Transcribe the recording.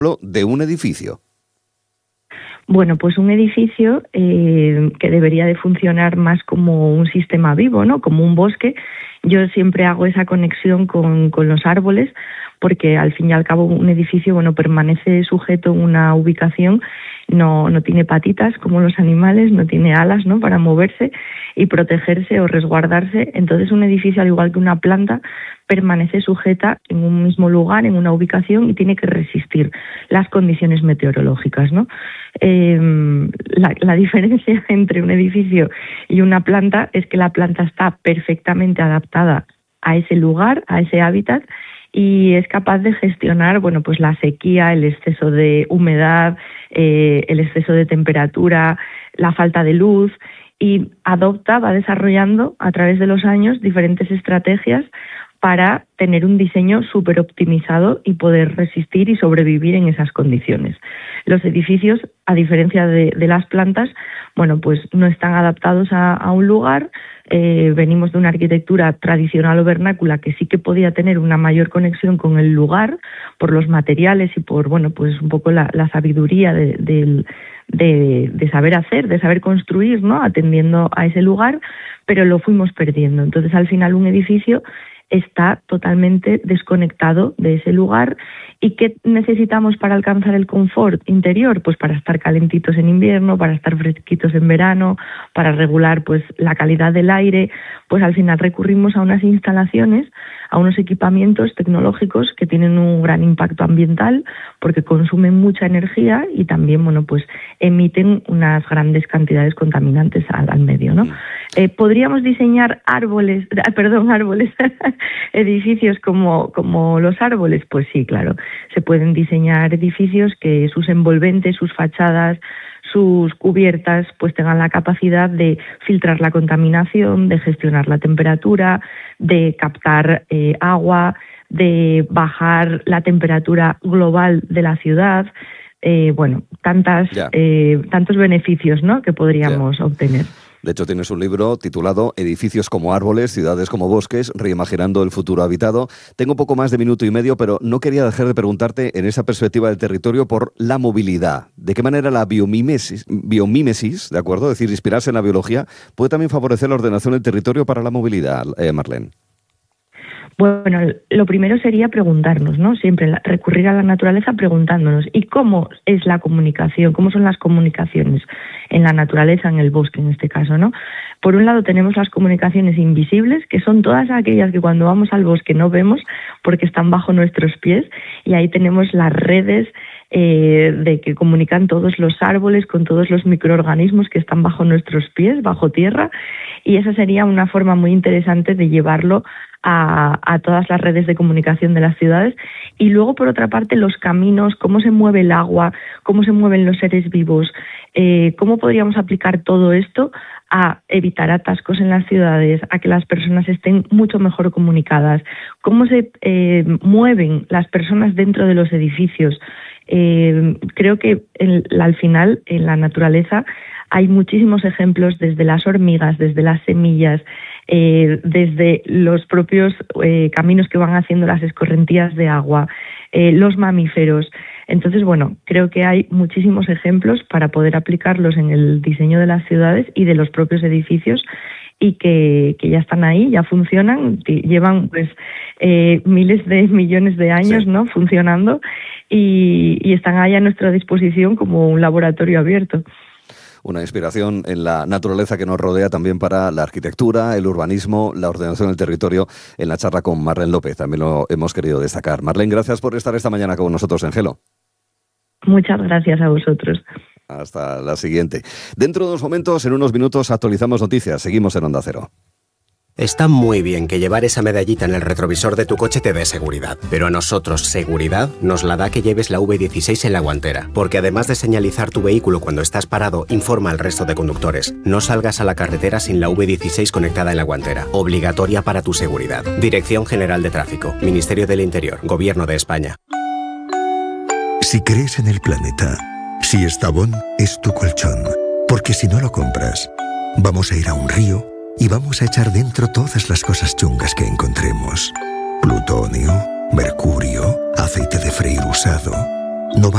de un edificio? Bueno, pues un edificio que debería de funcionar más como un sistema vivo, ¿no? Como un bosque. Yo siempre hago esa conexión con los árboles, porque al fin y al cabo un edificio, bueno, permanece sujeto en una ubicación, no tiene patitas como los animales, no tiene alas, ¿no?, para moverse y protegerse o resguardarse. Entonces un edificio, al igual que una planta, permanece sujeta en un mismo lugar, en una ubicación, y tiene que resistir las condiciones meteorológicas, ¿no? La diferencia entre un edificio y una planta es que la planta está perfectamente adaptada a ese lugar, a ese hábitat, y es capaz de gestionar, bueno, pues la sequía, el exceso de humedad, el exceso de temperatura, la falta de luz, y va desarrollando a través de los años diferentes estrategias para tener un diseño súper optimizado y poder resistir y sobrevivir en esas condiciones. Los edificios, a diferencia de las plantas, bueno, pues no están adaptados a un lugar. Venimos de una arquitectura tradicional o vernácula que sí que podía tener una mayor conexión con el lugar por los materiales y por, bueno, pues un poco la sabiduría de saber hacer, de saber construir, ¿no?, atendiendo a ese lugar, pero lo fuimos perdiendo. Entonces, al final, un edificio está totalmente desconectado de ese lugar. ¿Y qué necesitamos para alcanzar el confort interior? Pues para estar calentitos en invierno, para estar fresquitos en verano, para regular pues la calidad del aire. Pues al final recurrimos a unas instalaciones, a unos equipamientos tecnológicos que tienen un gran impacto ambiental porque consumen mucha energía y también, bueno, pues emiten unas grandes cantidades contaminantes al medio, ¿no? ¿Podríamos diseñar edificios como los árboles? Pues sí, claro. Se pueden diseñar edificios que sus envolventes, sus fachadas, sus cubiertas, pues tengan la capacidad de filtrar la contaminación, de gestionar la temperatura, de captar agua, de bajar la temperatura global de la ciudad. Bueno, tantos beneficios, ¿no?, que podríamos obtener. De hecho, tienes un libro titulado Edificios como árboles, ciudades como bosques, reimaginando el futuro habitado. Tengo poco más de minuto y medio, pero no quería dejar de preguntarte, en esa perspectiva del territorio, por la movilidad. ¿De qué manera la biomímesis, ¿de acuerdo? Es decir, inspirarse en la biología, puede también favorecer la ordenación del territorio para la movilidad, Marlene? Bueno, lo primero sería preguntarnos, ¿no? Siempre recurrir a la naturaleza preguntándonos, ¿y cómo es la comunicación? ¿Cómo son las comunicaciones en la naturaleza, en el bosque en este caso, ¿no? Por un lado tenemos las comunicaciones invisibles, que son todas aquellas que cuando vamos al bosque no vemos porque están bajo nuestros pies, y ahí tenemos las redes de que comunican todos los árboles con todos los microorganismos que están bajo nuestros pies, bajo tierra, y esa sería una forma muy interesante de llevarlo a todas las redes de comunicación de las ciudades. Y luego, por otra parte, los caminos, cómo se mueve el agua, cómo se mueven los seres vivos, cómo podríamos aplicar todo esto a evitar atascos en las ciudades, a que las personas estén mucho mejor comunicadas, cómo se mueven las personas dentro de los edificios. Creo que al final en la naturaleza hay muchísimos ejemplos, desde las hormigas, desde las semillas, desde los propios caminos que van haciendo las escorrentías de agua, los mamíferos. Entonces, bueno, creo que hay muchísimos ejemplos para poder aplicarlos en el diseño de las ciudades y de los propios edificios, y que ya están ahí, ya funcionan, llevan pues miles de millones de años, sí, ¿no?, funcionando, y están ahí a nuestra disposición como un laboratorio abierto. Una inspiración en la naturaleza que nos rodea también para la arquitectura, el urbanismo, la ordenación del territorio. En la charla con Marlene López también lo hemos querido destacar. Marlene, gracias por estar esta mañana con nosotros en Gelo. Muchas gracias a vosotros. Hasta la siguiente. Dentro de unos momentos, en unos minutos, actualizamos noticias. Seguimos en Onda Cero. Está muy bien que llevar esa medallita en el retrovisor de tu coche te dé seguridad, pero a nosotros seguridad nos la da que lleves la V16 en la guantera, porque además de señalizar tu vehículo cuando estás parado, informa al resto de conductores. No salgas a la carretera sin la V16 conectada en la guantera, obligatoria para tu seguridad. Dirección General de Tráfico, Ministerio del Interior, Gobierno de España. Si crees en el planeta, si Estrabón es tu colchón, porque si no lo compras, vamos a ir a un río y vamos a echar dentro todas las cosas chungas que encontremos. Plutonio, mercurio, aceite de freír usado. No va